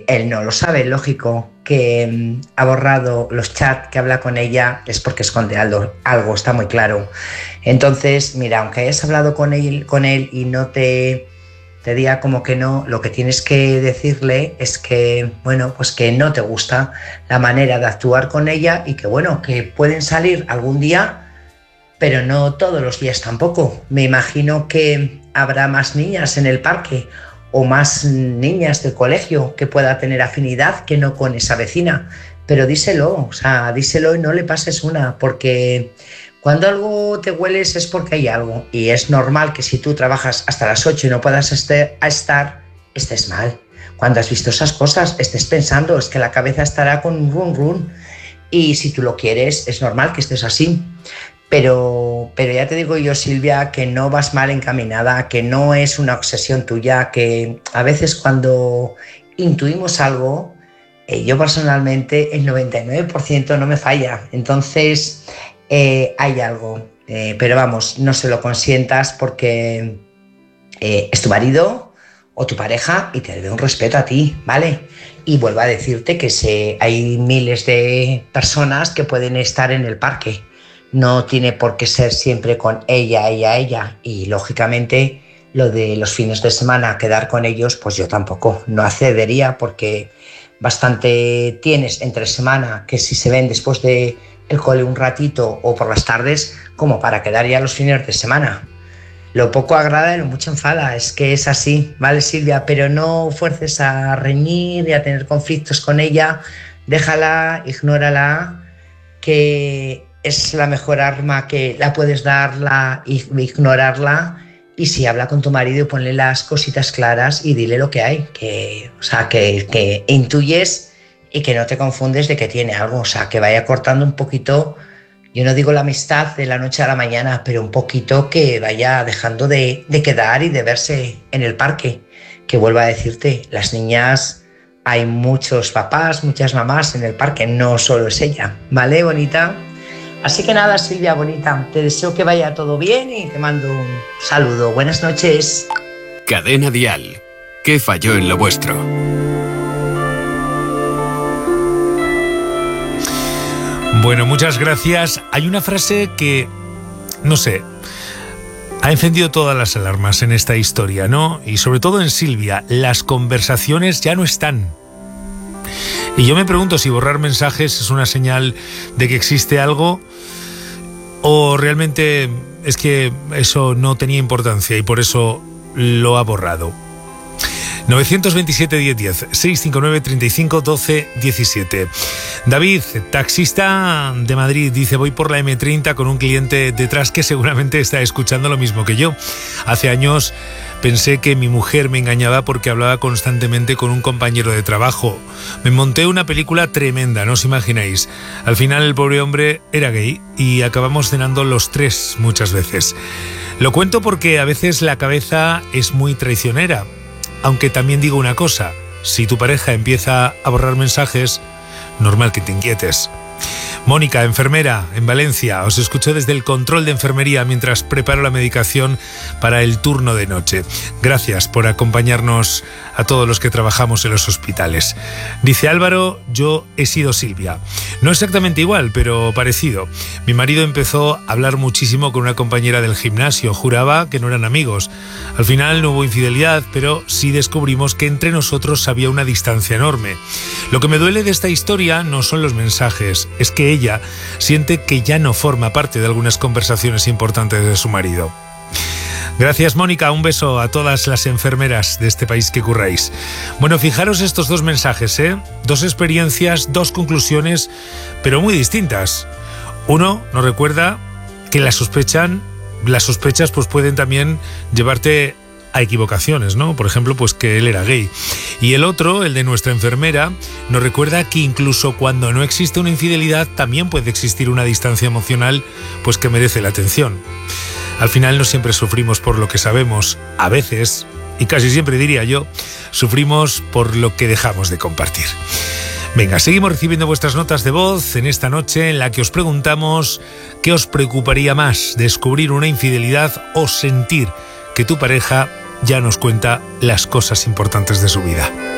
él no lo sabe, lógico, que ha borrado los chats que habla con ella es porque esconde algo, está muy claro. Entonces, mira, aunque hayas hablado con él y no te diga como que no, lo que tienes que decirle es que, bueno, pues que no te gusta la manera de actuar con ella y que, bueno, que pueden salir algún día, pero no todos los días tampoco. Me imagino que habrá más niñas en el parque o más niñas del colegio que pueda tener afinidad que no con esa vecina, pero díselo, o sea, díselo y no le pases una, porque cuando algo te hueles es porque hay algo, y es normal que si tú trabajas hasta las 8 y no puedas estar, estés mal. Cuando has visto esas cosas, estés pensando, es que la cabeza estará con un run run, y si tú lo quieres, es normal que estés así. Pero ya te digo yo, Silvia, que no vas mal encaminada, que no es una obsesión tuya, que a veces cuando intuimos algo, yo personalmente el 99% no me falla. Entonces hay algo, pero vamos, no se lo consientas porque es tu marido o tu pareja y te debe un respeto a ti, ¿vale? Y vuelvo a decirte que hay miles de personas que pueden estar en el parque. No tiene por qué ser siempre con ella. Y lógicamente lo de los fines de semana, quedar con ellos, pues yo tampoco, no accedería porque bastante tienes entre semana que si se ven después de el cole un ratito o por las tardes como para quedar ya los fines de semana. Lo poco agrada y lo mucho enfada, es que es así, ¿vale, Silvia? Pero no fuerces a reñir y a tener conflictos con ella, déjala, ignórala, que es la mejor arma que la puedes dar, ignorarla, y si habla con tu marido, ponle las cositas claras y dile lo que hay, que intuyes y que no te confundes de que tiene algo, o sea, que vaya cortando un poquito, yo no digo la amistad de la noche a la mañana, pero un poquito que vaya dejando de quedar y de verse en el parque, que vuelvo a decirte, las niñas, hay muchos papás, muchas mamás en el parque, no solo es ella, ¿vale, bonita? Así que nada, Silvia, bonita, te deseo que vaya todo bien y te mando un saludo. Buenas noches. Cadena Dial. ¿Qué falló en lo vuestro? Bueno, muchas gracias. Hay una frase que, no sé, ha encendido todas las alarmas en esta historia, ¿no? Y sobre todo en Silvia, las conversaciones ya no están. Y yo me pregunto si borrar mensajes es una señal de que existe algo o realmente es que eso no tenía importancia y por eso lo ha borrado. 927-1010, 659-35-12-17. David, taxista de Madrid, dice: voy por la M30 con un cliente detrás que seguramente está escuchando lo mismo que yo. Hace años pensé que mi mujer me engañaba porque hablaba constantemente con un compañero de trabajo. Me monté una película tremenda, no os imagináis. Al final el pobre hombre era gay y acabamos cenando los tres muchas veces. Lo cuento porque a veces la cabeza es muy traicionera. Aunque también digo una cosa, si tu pareja empieza a borrar mensajes, normal que te inquietes. Mónica, enfermera en Valencia, os escucho desde el control de enfermería mientras preparo la medicación para el turno de noche. Gracias por acompañarnos a todos los que trabajamos en los hospitales. Dice Álvaro: yo he sido Silvia. No exactamente igual, pero parecido. Mi marido empezó a hablar muchísimo con una compañera del gimnasio, juraba que no eran amigos. Al final no hubo infidelidad, pero sí descubrimos que entre nosotros había una distancia enorme. Lo que me duele de esta historia no son los mensajes, es que ella siente que ya no forma parte de algunas conversaciones importantes de su marido. Gracias, Mónica, un beso a todas las enfermeras de este país que curráis. Bueno, fijaros estos dos mensajes, dos experiencias, dos conclusiones, pero muy distintas. Uno nos recuerda que las sospechas pues pueden también llevarte a equivocaciones, ¿no? Por ejemplo, pues que él era gay. Y el otro, el de nuestra enfermera, nos recuerda que incluso cuando no existe una infidelidad, también puede existir una distancia emocional, pues que merece la atención. Al final no siempre sufrimos por lo que sabemos, a veces, y casi siempre diría yo, sufrimos por lo que dejamos de compartir. Venga, seguimos recibiendo vuestras notas de voz en esta noche en la que os preguntamos ¿qué os preocuparía más? ¿Descubrir una infidelidad o sentir que tu pareja ya nos cuenta las cosas importantes de su vida?